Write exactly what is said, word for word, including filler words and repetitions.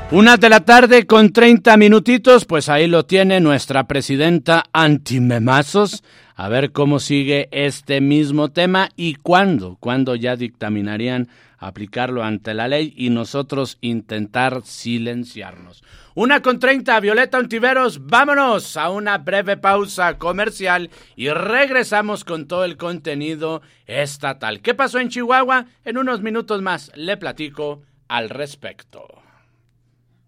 Una de la tarde con treinta minutitos, pues ahí lo tiene nuestra presidenta antimemazos. A ver cómo sigue este mismo tema y cuándo, cuándo ya dictaminarían aplicarlo ante la ley y nosotros intentar silenciarnos. Una con treinta, Violeta Ontiveros, vámonos a una breve pausa comercial y regresamos con todo el contenido estatal. ¿Qué pasó en Chihuahua? En unos minutos más le platico al respecto.